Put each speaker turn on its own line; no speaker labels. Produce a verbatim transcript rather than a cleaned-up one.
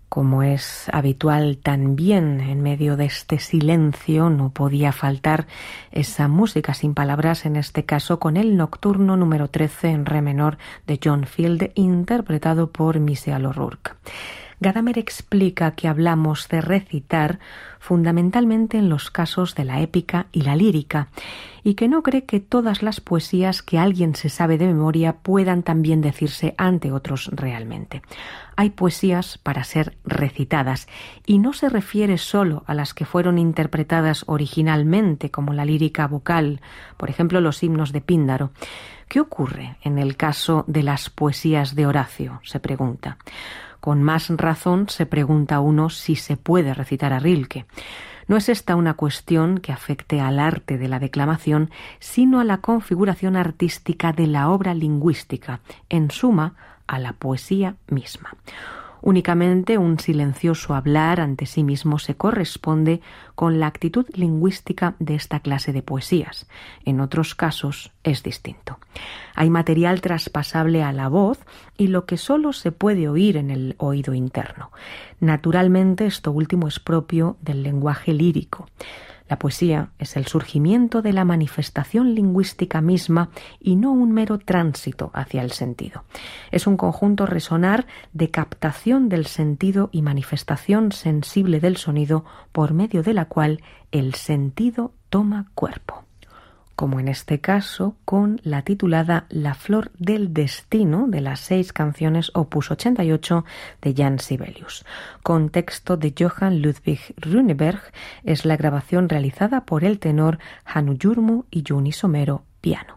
Como es habitual también en medio de este silencio, no podía faltar esa música sin palabras, en este caso con el Nocturno número trece en re menor de John Field, interpretado por Michael O'Rourke. Gadamer explica que hablamos de recitar fundamentalmente en los casos de la épica y la lírica, y que no cree que todas las poesías que alguien se sabe de memoria puedan también decirse ante otros realmente. Hay poesías para ser recitadas, y no se refiere solo a las que fueron interpretadas originalmente, como la lírica vocal, por ejemplo los himnos de Píndaro. ¿Qué ocurre en el caso de las poesías de Horacio?, se pregunta. Con más razón se pregunta uno si se puede recitar a Rilke. No es esta una cuestión que afecte al arte de la declamación, sino a la configuración artística de la obra lingüística, en suma, a la poesía misma. Únicamente un silencioso hablar ante sí mismo se corresponde con la actitud lingüística de esta clase de poesías. En otros casos es distinto. Hay material traspasable a la voz y lo que solo se puede oír en el oído interno. Naturalmente, esto último es propio del lenguaje lírico. La poesía es el surgimiento de la manifestación lingüística misma y no un mero tránsito hacia el sentido. Es un conjunto resonar de captación del sentido y manifestación sensible del sonido por medio de la cual el sentido toma cuerpo, como en este caso con la titulada La flor del destino, de las seis canciones opus ochenta y ocho de Jan Sibelius. Con texto de Johann Ludwig Runeberg, es la grabación realizada por el tenor Hannu Jurmu y Juni Somero, piano.